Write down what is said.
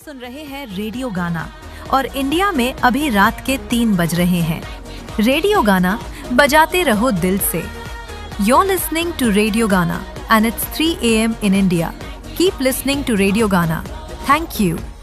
सुन रहे हैं रेडियो गाना और इंडिया में अभी रात के 3 बज रहे हैं। रेडियो गाना बजाते रहो दिल से। You're listening to Radio Gana and it's 3 a.m. in India. Keep listening to Radio Gana. Thank you.